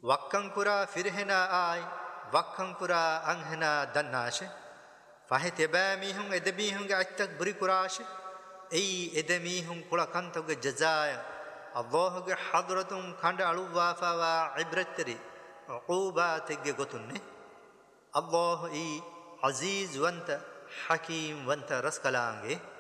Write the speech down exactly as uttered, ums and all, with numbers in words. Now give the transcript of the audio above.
وَكَّنْكُرَا فِرْهِنَا آي وَكَّنْكُرَا أَنْهِنَا دَنَّاشِ فَهِتِبَامِهُمْ إِدَبِيهُمْ أَجْتَكْ بُرِكُرَاشِ أي إدميهم كلا كنتوغ جزايا الله حضرتهم خند ألووا فوا عبرتري عقوباتك غتنه الله إي عزيز وانت حكيم وانت رسكلانگه